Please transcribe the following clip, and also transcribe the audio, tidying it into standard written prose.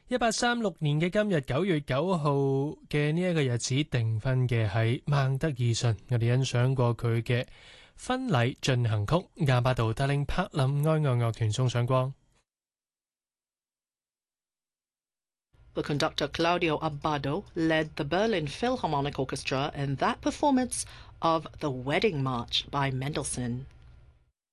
1836年嘅今日9月9號嘅呢一個日子訂婚嘅係孟德爾遜，我哋欣賞過佢嘅婚禮進行曲，亞巴度帶領柏林愛樂樂團送上光。 The conductor Claudio Abbado led the Berlin Philharmonic Orchestra in that performance of The Wedding March by Mendelssohn.